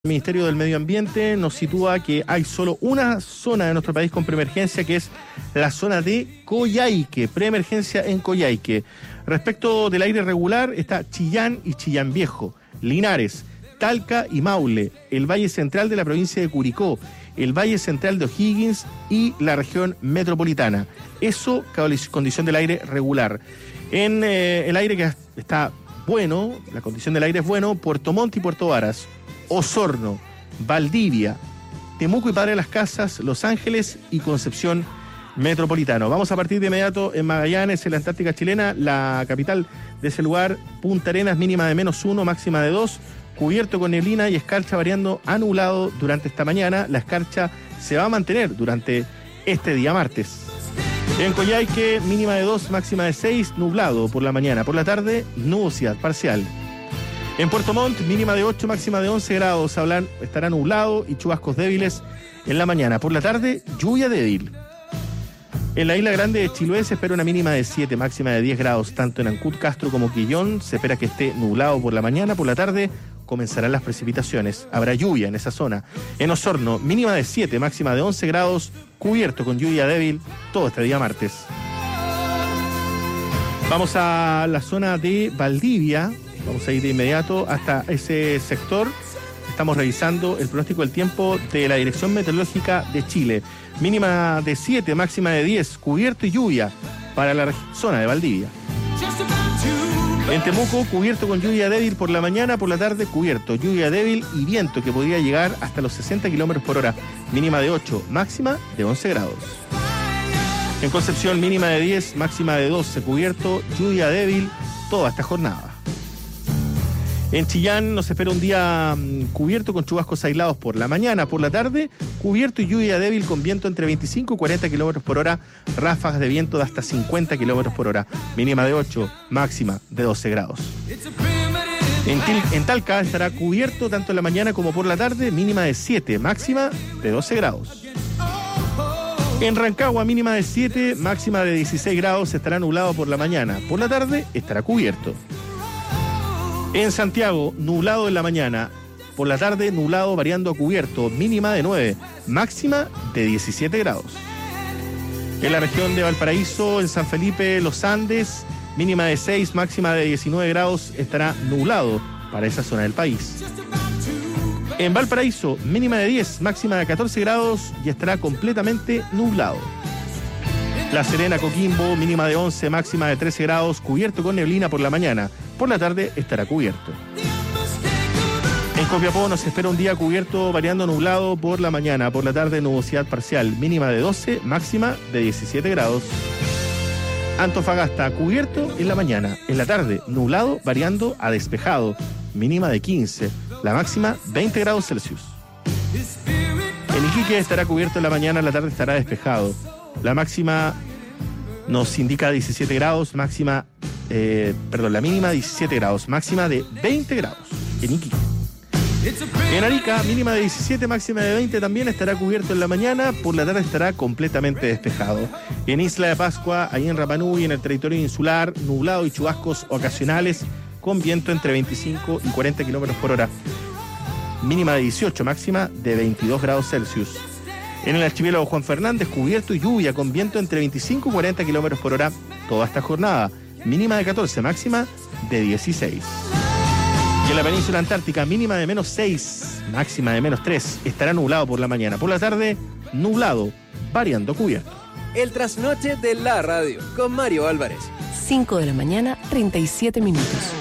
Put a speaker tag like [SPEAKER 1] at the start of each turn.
[SPEAKER 1] El Ministerio del Medio Ambiente nos sitúa que hay solo una zona de nuestro país con preemergencia, que es la zona de Coyhaique, preemergencia en Coyhaique. Respecto del aire regular, está Chillán y Chillán Viejo, Linares, Talca y Maule, el Valle Central de la provincia de Curicó, el Valle Central de O'Higgins y la región metropolitana. Eso, condición del aire regular. En el aire que está bueno, la condición del aire es bueno, Puerto Montt y Puerto Varas, Osorno, Valdivia, Temuco y Padre de las Casas, Los Ángeles y Concepción Metropolitano. Vamos a partir de inmediato en Magallanes, en la Antártica chilena, la capital de ese lugar, Punta Arenas, mínima de -1, máxima de 2, cubierto con neblina y escarcha variando a nublado durante esta mañana. La escarcha se va a mantener durante este día martes. En Coyhaique, mínima de 2, máxima de 6, nublado por la mañana. Por la tarde, nubosidad parcial. En Puerto Montt, mínima de 8, máxima de 11 grados. Estará nublado y chubascos débiles en la mañana. Por la tarde, lluvia débil. En la isla grande de Chiloé se espera una mínima de 7, máxima de 10 grados. Tanto en Ancud, Castro como Quillón se espera que esté nublado por la mañana. Por la tarde comenzarán las precipitaciones. Habrá lluvia en esa zona. En Osorno, mínima de 7, máxima de 11 grados. Cubierto con lluvia débil todo este día martes. Vamos a la zona de Valdivia. Vamos a ir de inmediato hasta ese sector. Estamos revisando el pronóstico del tiempo de la Dirección Meteorológica de Chile. Mínima de 7, máxima de 10, cubierto y lluvia para la zona de Valdivia. En Temuco, cubierto con lluvia débil por la mañana, por la tarde cubierto, lluvia débil y viento que podría llegar hasta los 60 kilómetros por hora. Mínima de 8, máxima de 11 grados. En Concepción, mínima de 10, máxima de 12, cubierto, lluvia débil toda esta jornada. En Chillán nos espera un día cubierto con chubascos aislados por la mañana, por la tarde, cubierto y lluvia débil con viento entre 25 y 40 kilómetros por hora, ráfagas de viento de hasta 50 kilómetros por hora, mínima de 8, máxima de 12 grados. En Talca estará cubierto tanto en la mañana como por la tarde, mínima de 7, máxima de 12 grados. En Rancagua, mínima de 7, máxima de 16 grados, estará nublado por la mañana, por la tarde estará cubierto. En Santiago, nublado en la mañana, por la tarde nublado variando a cubierto, mínima de 9, máxima de 17 grados. En la región de Valparaíso, en San Felipe, Los Andes, mínima de 6, máxima de 19 grados, estará nublado para esa zona del país. En Valparaíso, mínima de 10, máxima de 14 grados y estará completamente nublado. La Serena, Coquimbo, mínima de 11, máxima de 13 grados, cubierto con neblina por la mañana. Por la tarde estará cubierto. En Copiapó nos espera un día cubierto variando nublado por la mañana. Por la tarde nubosidad parcial, mínima de 12, máxima de 17 grados. Antofagasta, cubierto en la mañana. En la tarde, nublado variando a despejado, mínima de 15. La máxima, 20 grados Celsius. En Iquique estará cubierto en la mañana, en la tarde estará despejado. La máxima nos indica 17 grados, la mínima 17 grados, máxima de 20 grados en Iquique. En Arica, mínima de 17, máxima de 20, también estará cubierto en la mañana, por la tarde estará completamente despejado. En Isla de Pascua, ahí en Rapa Nui, en el territorio insular, nublado y chubascos ocasionales, con viento entre 25 y 40 kilómetros por hora. Mínima de 18, máxima de 22 grados Celsius. En el archipiélago Juan Fernández, cubierto y lluvia con viento entre 25 y 40 kilómetros por hora toda esta jornada. Mínima de 14, máxima de 16. Y en la península antártica, mínima de -6, máxima de -3. Estará nublado por la mañana. Por la tarde, nublado, variando cubierto.
[SPEAKER 2] El trasnoche de la radio, con Mario Álvarez.
[SPEAKER 3] 5 de la mañana, 37 minutos.